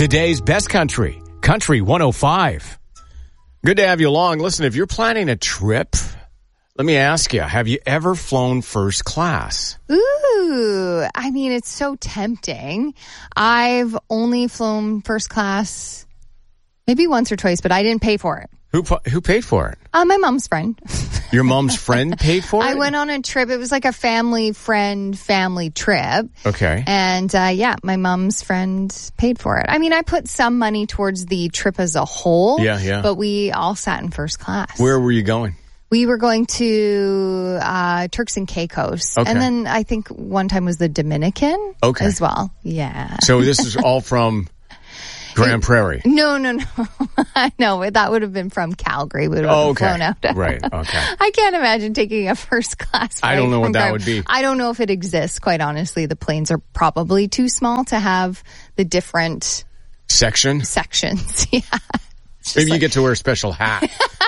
Today's best country, Country 105. Good to have you along. Listen, if you're planning a trip, let me ask you, have you ever flown first class? Ooh, I mean, it's so tempting. I've only flown first class maybe once or twice, but I didn't pay for it. Who paid for it? My mom's friend. Your mom's friend paid for it? I went on a trip. It was like a family trip. Okay. And my mom's friend paid for it. I mean, I put some money towards the trip as a whole. Yeah. But we all sat in first class. Where were you going? We were going to Turks and Caicos. Okay. And then I think one time was the Dominican as well. Yeah. So this is all from Grand Prairie? No. No, that would have been from Calgary. We would have flown out. Right, okay. I can't imagine taking a first class flight. I don't know what that would be. I don't know if it exists, quite honestly. The planes are probably too small to have the different sections. Yeah. Maybe you get to wear a special hat.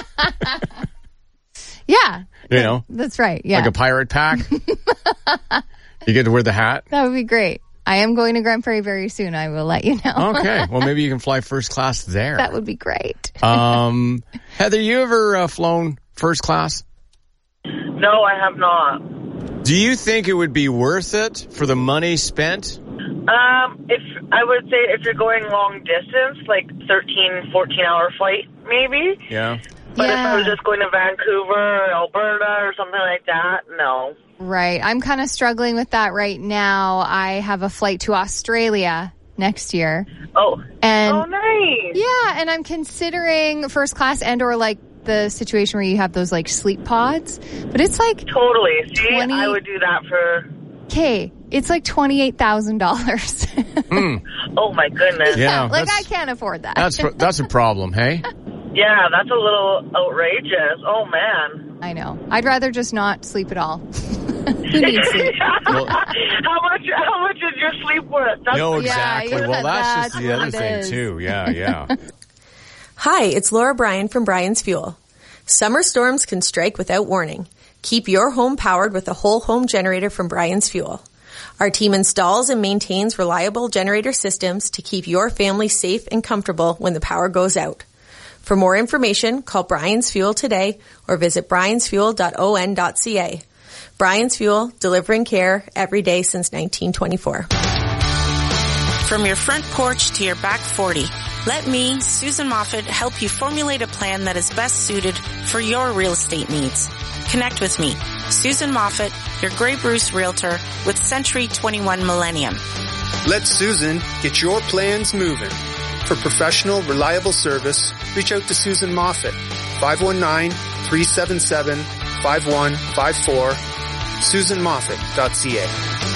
Yeah. You know? That's right, yeah. Like a pirate pack. You get to wear the hat. That would be great. I am going to Grand Prairie very soon. I will let you know. Okay. Well, maybe you can fly first class there. That would be great. Heather, you ever flown first class? No, I have not. Do you think it would be worth it for the money spent? If I would say if you're going long distance, like 13, 14-hour flight, maybe. Yeah. But if I was just going to Vancouver or Alberta or something like that, no. Right. I'm kind of struggling with that right now. I have a flight to Australia next year. Oh. And nice. Yeah, and I'm considering first class and or like the situation where you have those like sleep pods. But it's like totally. See, I would do that for it's like $28,000. Oh my goodness. Yeah. Like I can't afford that. That's a problem, hey? Yeah, that's a little outrageous. Oh, man. I know. I'd rather just not sleep at all. Who needs sleep? Well, how much is your sleep worth? No, exactly. Yeah, well, that's just the other thing, is. too. Yeah. Hi, it's Laura Bryan from Bryan's Fuel. Summer storms can strike without warning. Keep your home powered with a whole home generator from Bryan's Fuel. Our team installs and maintains reliable generator systems to keep your family safe and comfortable when the power goes out. For more information, call Bryan's Fuel today or visit bryansfuel.on.ca. Bryan's Fuel, delivering care every day since 1924. From your front porch to your back 40, let me, Susan Moffat, help you formulate a plan that is best suited for your real estate needs. Connect with me, Susan Moffat, your Grey Bruce Realtor with Century 21 Millennium. Let Susan get your plans moving. For professional, reliable service, reach out to Susan Moffat, 519-377-5154, susanmoffat.ca.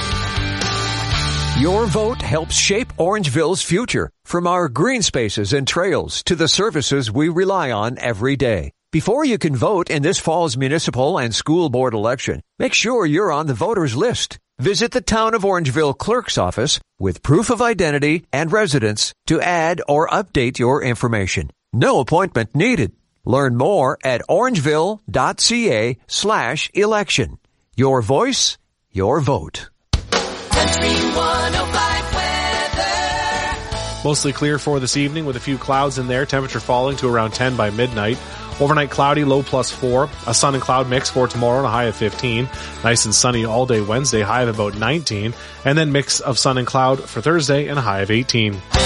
Your vote helps shape Orangeville's future, from our green spaces and trails to the services we rely on every day. Before you can vote in this fall's municipal and school board election, make sure you're on the voters list. Visit the Town of Orangeville Clerk's office with proof of identity and residence to add or update your information. No appointment needed. Learn more at orangeville.ca/election. Your voice, your vote. Country 105 weather. Mostly clear for this evening with a few clouds in there. Temperature falling to around 10 by midnight. Overnight cloudy, low +4. A sun and cloud mix for tomorrow and a high of 15. Nice and sunny all day Wednesday, high of about 19. And then mix of sun and cloud for Thursday and a high of 18.